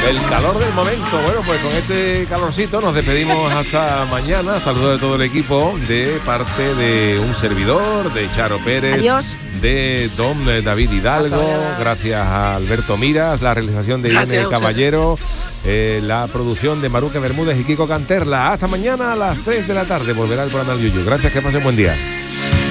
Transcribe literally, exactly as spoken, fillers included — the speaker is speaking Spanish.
El calor del momento. Bueno, pues con este calorcito nos despedimos hasta mañana. Saludos de todo el equipo, de parte de un servidor, de Charo Pérez. Adiós. De don David Hidalgo, gracias a Alberto Miras, la realización de Irene Gracias, Caballero, eh, la producción de Maruca Bermúdez y Kiko Canterla. Hasta mañana a las tres de la tarde volverá el programa del Yuyu. Gracias, que pasen buen día.